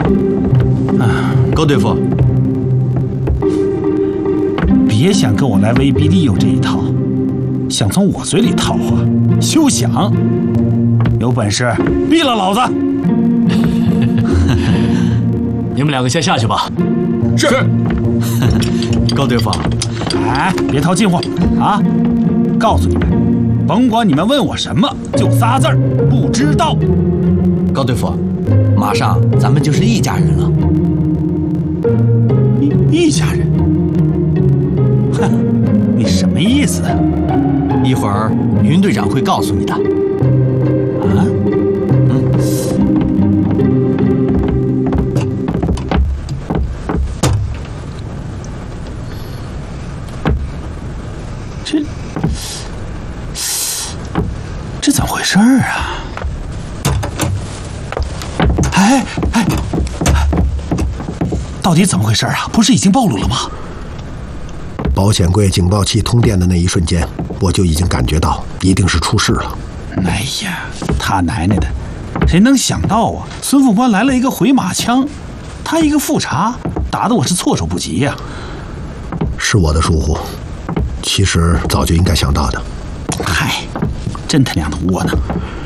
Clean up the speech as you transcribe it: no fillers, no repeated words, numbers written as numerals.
高队副， 别想跟我来威逼利诱这一套，想从我嘴里套话，休想！有本事毙了老子！ 你们两个先下去吧。 是。高队副， 哎，别套近乎啊！告诉你们，甭管你们问我什么，就仨字儿：不知道。 高队副，马上咱们就是一家人了。 一家人？哼，你什么意思？ 一会儿云队长会告诉你的。 啊？这怎么回事啊？哎，到底怎么回事啊？不是已经暴露了吗？ 保险柜警报器通电的那一瞬间，我就已经感觉到一定是出事了。 哎呀，他奶奶的，谁能想到啊？孙副官来了一个回马枪，他一个复查，打得我是措手不及呀。 是我的疏忽，其实早就应该想到的。 嗨，真他娘的窝囊！